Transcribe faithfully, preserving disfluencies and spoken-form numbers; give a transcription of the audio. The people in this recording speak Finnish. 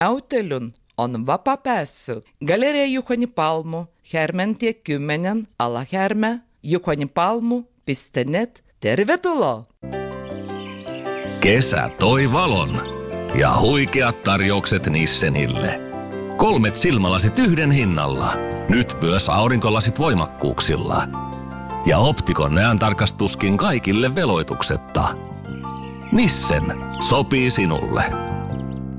Näytelyn on vapaa pääsy Galeria Juhani Palmu, Härmäntie kymmenen, Alahärmä, juhanipalmu piste net. Tervetuloa! Kesä toi valon ja huikeat tarjoukset Nissenille. Kolmet silmälasit yhden hinnalla. Nyt myös aurinkolasit voimakkuuksilla. Ja Optikon näöntarkastuskin kaikille veloituksetta. Nissen sopii sinulle.